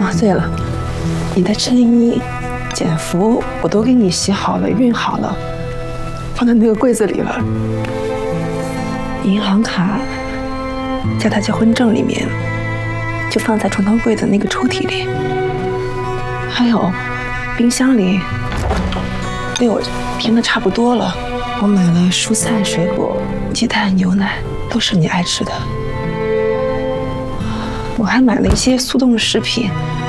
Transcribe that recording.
啊，对了，你的衬衣、简服我都给你洗好了、熨好了，放在那个柜子里了。银行卡加他结婚证里面，就放在床头柜的那个抽屉里。还有，冰箱里被我填的差不多了。我买了蔬菜、水果、鸡蛋、牛奶，都是你爱吃的。我还买了一些速冻食品，